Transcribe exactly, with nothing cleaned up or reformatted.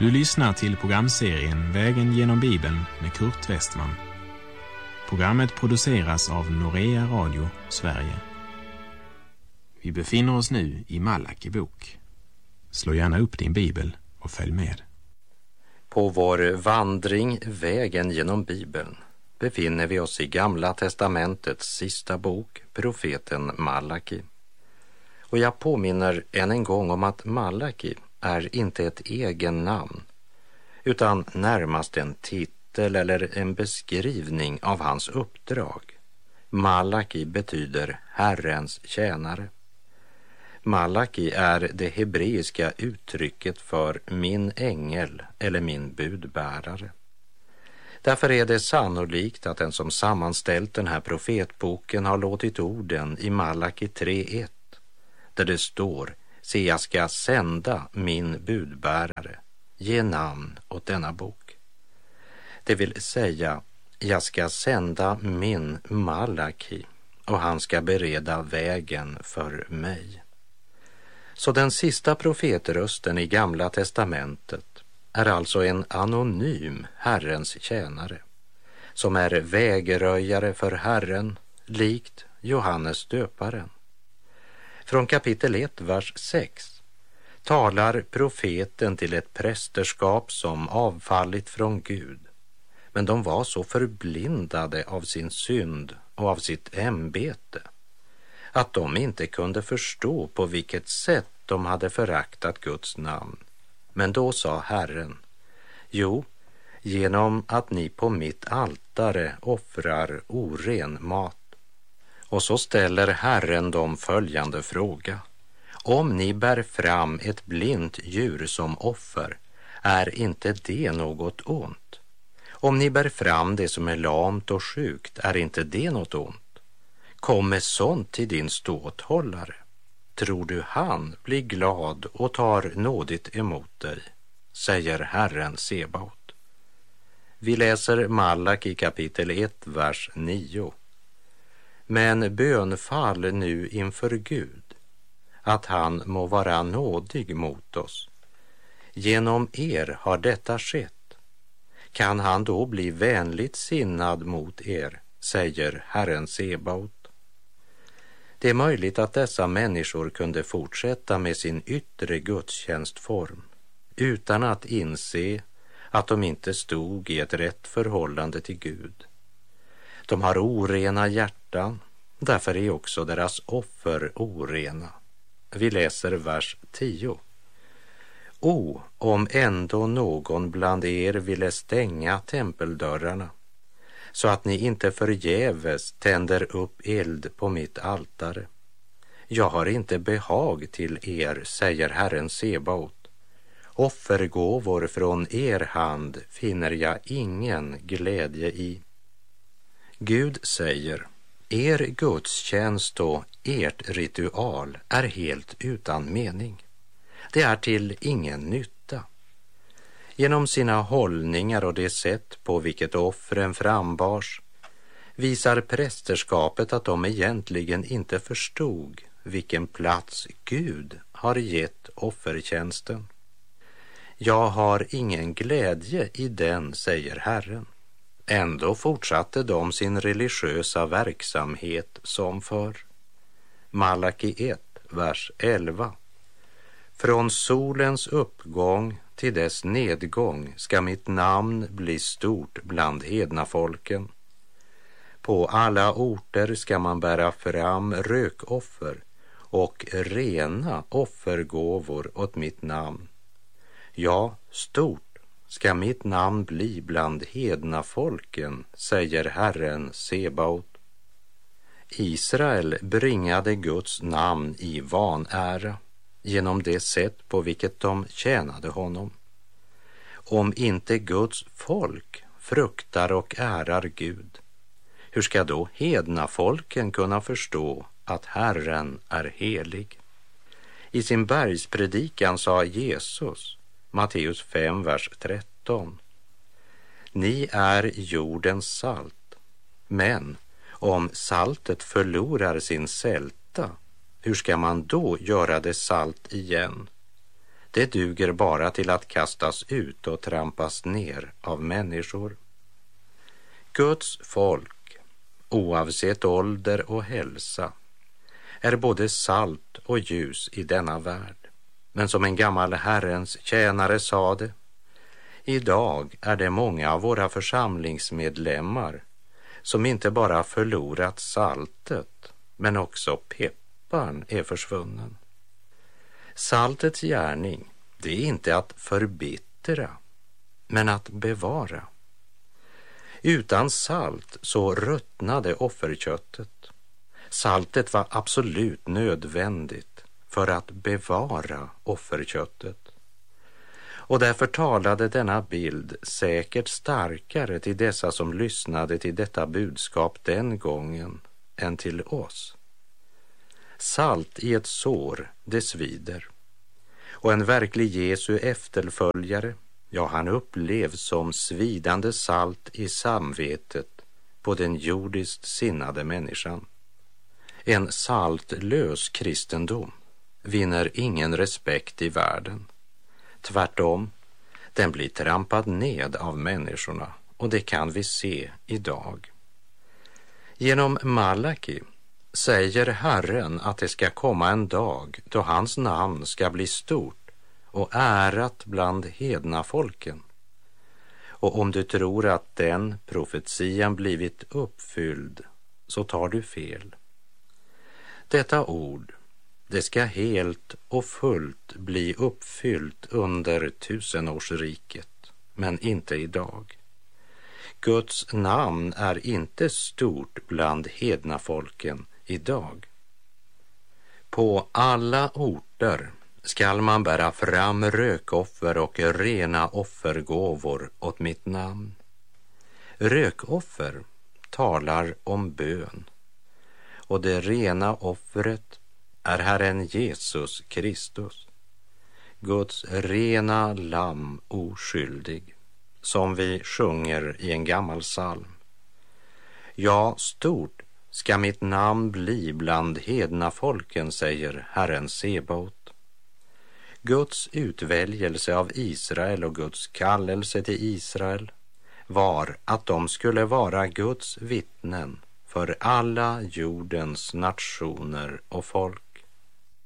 Du lyssnar till programserien Vägen genom Bibeln med Kurt Westman. Programmet produceras av Norea Radio, Sverige. Vi befinner oss nu i Malaki bok. Slå gärna upp din bibel och följ med. På vår vandring Vägen genom Bibeln befinner vi oss i Gamla testamentets sista bok, profeten Malaki. Och jag påminner än en gång om att Malaki är inte ett egen namn, utan närmast en titel eller en beskrivning av hans uppdrag. Malaki betyder Herrens tjänare. Malaki är det hebreiska uttrycket för min ängel eller min budbärare. Därför är det sannolikt att den som sammanställt den här profetboken har låtit orden i Malaki tre ett, där det står: se, jag ska sända min budbärare, ge namn åt denna bok. Det vill säga, jag ska sända min Malaki och han ska bereda vägen för mig. Så den sista profetrösten i Gamla testamentet är alltså en anonym Herrens tjänare, som är vägröjare för Herren, likt Johannes döparen. Från kapitel ett, vers sex talar profeten till ett prästerskap som avfallit från Gud, men de var så förblindade av sin synd och av sitt ämbete att de inte kunde förstå på vilket sätt de hade föraktat Guds namn. Men då sa Herren: jo, genom att ni på mitt altare offrar oren mat. Och så ställer Herren dem följande fråga: om ni bär fram ett blint djur som offer, är inte det något ont? Om ni bär fram det som är lamt och sjukt, är inte det något ont? Kommer sånt till din ståthållare? Tror du han blir glad och tar nådigt emot dig? Säger Herren Sebaot. Vi läser Malaki kapitel ett, vers nio. Men bönfall nu inför Gud, att han må vara nådig mot oss. Genom er har detta skett. Kan han då bli vänligt sinnad mot er, säger Herren Sebaot. Det är möjligt att dessa människor kunde fortsätta med sin yttre gudstjänstform utan att inse att de inte stod i ett rätt förhållande till Gud. De har orena hjärtan, därför är också deras offer orena. Vi läser vers tio. O, om ändå någon bland er ville stänga tempeldörrarna, så att ni inte förgäves tänder upp eld på mitt altare. Jag har inte behag till er, säger Herren Sebaot. Offergåvor från er hand finner jag ingen glädje i. Gud säger: er gudstjänst och ert ritual är helt utan mening. Det är till ingen nytta. Genom sina hållningar och det sätt på vilket offren frambars visar prästerskapet att de egentligen inte förstod vilken plats Gud har gett offertjänsten. Jag har ingen glädje i den, säger Herren. Ändå fortsatte de sin religiösa verksamhet som förr. Malaki ett, vers elva. Från solens uppgång till dess nedgång ska mitt namn bli stort bland hedna folken. På alla orter ska man bära fram rökoffer och rena offergåvor åt mitt namn. Ja, stort ska mitt namn bli bland hedna folken, säger Herren Sebaot. Israel bringade Guds namn i vanära genom det sätt på vilket de tjänade honom. Om inte Guds folk fruktar och ärar Gud, hur ska då hedna folken kunna förstå att Herren är helig? I sin bergspredikan sa Jesus, Matteus fem, vers tretton: ni är jordens salt, men om saltet förlorar sin sälta, hur ska man då göra det salt igen? Det duger bara till att kastas ut och trampas ner av människor. Guds folk, oavsett ålder och hälsa, är både salt och ljus i denna värld. Men som en gammal Herrens tjänare sa det, idag är det många av våra församlingsmedlemmar som inte bara förlorat saltet, men också pepparn är försvunnen. Saltets gärning, det är inte att förbittra, men att bevara. Utan salt så ruttnade offerköttet. Saltet var absolut nödvändigt för att bevara offerköttet. Och därför talade denna bild säkert starkare till dessa som lyssnade till detta budskap den gången än till oss. Salt i ett sår, det svider. Och en verklig Jesu efterföljare, ja, han upplevs som svidande salt i samvetet på den jordiskt sinnade människan. En saltlös kristendom vinner ingen respekt i världen. Tvärtom, den blir trampad ned av människorna, och det kan vi se idag. Genom Malaki säger Herren att det ska komma en dag då hans namn ska bli stort och ärat bland hedna folken. Och om du tror att den profetian blivit uppfylld, så tar du fel. Detta ord, det ska helt och fullt bli uppfyllt under tusenårsriket, men inte idag. Guds namn är inte stort bland hedna folken idag. På alla orter skall man bära fram rökoffer och rena offergåvor åt mitt namn. Rökoffer talar om bön, och det rena offret är Herren Jesus Kristus, Guds rena lamm oskyldig, som vi sjunger i en gammal psalm. Ja, stort ska mitt namn bli bland hedna folken, säger Herren Sebaot. Guds utväljelse av Israel och Guds kallelse till Israel var att de skulle vara Guds vittnen för alla jordens nationer och folk.